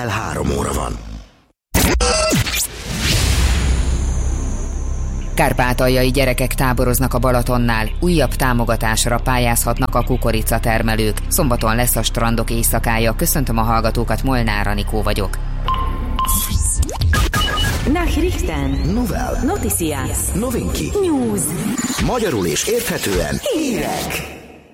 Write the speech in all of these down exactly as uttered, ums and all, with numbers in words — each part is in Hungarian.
Reggel három óra van. Kárpátaljai gyerekek táboroznak a Balatonnál, újabb támogatásra pályázhatnak a kukoricatermelők. Szombaton lesz a strandok éjszakája. Köszöntöm a hallgatókat, Molnár Anikó vagyok. Nachrichten. Novel. Noticias. Novinki. News. Magyarul és érthetően. Hírek.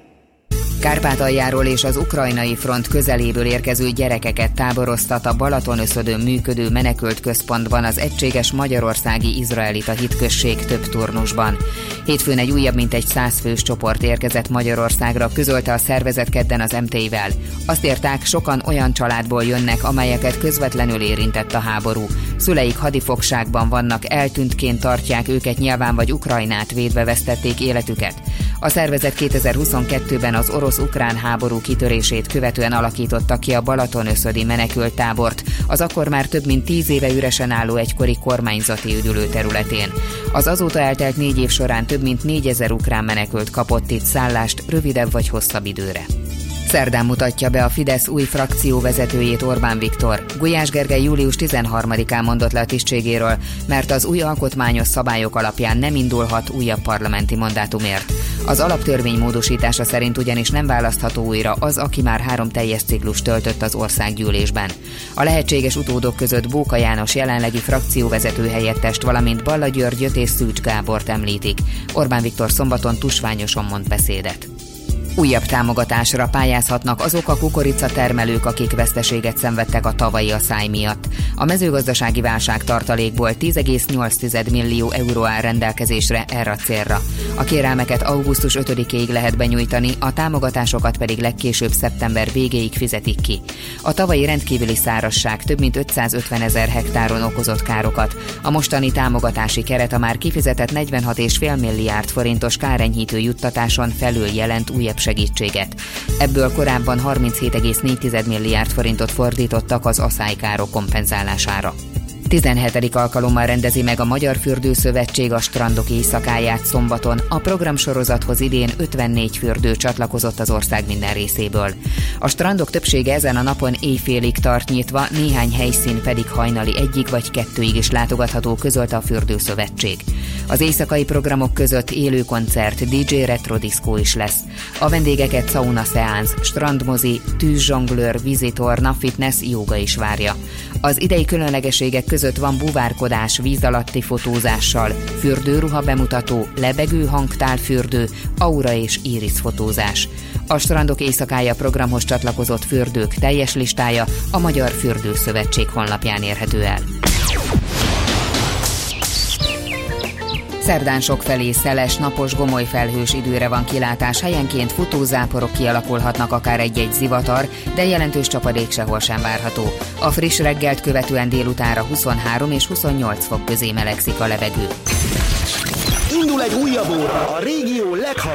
Kárpátaljáról és az ukrajnai front közeléből érkező gyerekeket táboroztat a Balatonöszödön működő menekült központban az egységes magyarországi izraelita hitközség több turnusban. Hétfőn egy újabb mintegy száz fős csoport érkezett Magyarországra, közölte a szervezet kedden az em té i-vel. Azt írták, sokan olyan családból jönnek, amelyeket közvetlenül érintett a háború. Szüleik hadifogságban vannak, eltűntként tartják őket nyilván, vagy Ukrajnát védve vesztették életüket. A szervezet kétezer-huszonkettőben az orosz-ukrán háború kitörését követően alakította ki a Balatonöszödi menekülttábort, az akkor már több mint tíz éve üresen álló egykori kormányzati üdülőterületén. Az azóta eltelt négy év során több mint négyezer ukrán menekült kapott itt szállást rövidebb vagy hosszabb időre. Szerdán mutatja be a Fidesz új frakcióvezetőjét Orbán Viktor. Gulyás Gergely július tizenharmadikán mondott le a tisztségéről, mert az új alkotmányos szabályok alapján nem indulhat újabb parlamenti mandátumért. Az alaptörvény módosítása szerint ugyanis nem választható újra az, aki már három teljes ciklus töltött az országgyűlésben. A lehetséges utódok között Bóka János jelenlegi frakcióvezető helyettest, valamint Balla Györgyöt és Szűcs Gábort említik. Orbán Viktor szombaton tusványosan mond beszédet. Újabb támogatásra pályázhatnak azok a kukoricatermelők, akik veszteséget szenvedtek a tavalyi aszály miatt. A mezőgazdasági válság tartalékból tíz egész nyolc millió euró áll rendelkezésre erre a célra. A kérelmeket augusztus ötödikéig lehet benyújtani, a támogatásokat pedig legkésőbb szeptember végéig fizetik ki. A tavalyi rendkívüli szárazság több mint ötszázötven ezer hektáron okozott károkat. A mostani támogatási keret a már kifizetett negyvenhat egész öt milliárd forintos kárenyhítő juttatáson felül jelent újabb segítséget. Ebből korábban harminchét egész négy milliárd forintot fordítottak az aszálykárok kompenzálására. tizenhetedik alkalommal rendezi meg a Magyar Fürdőszövetség a strandok éjszakáját szombaton. A programsorozathoz idén ötvennégy fürdő csatlakozott az ország minden részéből. A strandok többsége ezen a napon éjfélig tart nyitva, néhány helyszín pedig hajnali egyig vagy kettőig is látogatható, közölte a Fürdőszövetség. Az éjszakai programok között élő koncert, dé dzsé retro-diszkó is lesz. A vendégeket sauna szeánsz, strandmozi, tűzzsonglőr, vízitorna, fitness, jóga is várja. Az idei különlegességek között van buvárkodás víz alatti fotózással, fürdőruha bemutató, lebegő hangtálfürdő, aura és íris fotózás. A strandok éjszakája programhoz csatlakozott fürdők teljes listája a Magyar Fürdőszövetség honlapján érhető el. Szerdán sokfelé szeles, napos, gomoly felhős időre van kilátás, helyenként futózáporok kialakulhatnak, akár egy-egy zivatar, de jelentős csapadék sehol sem várható. A friss reggelt követően délutánra huszonhárom és huszonnyolc fok közé melegszik a levegő. Indul egy újabb óra a régió leghallgatóbb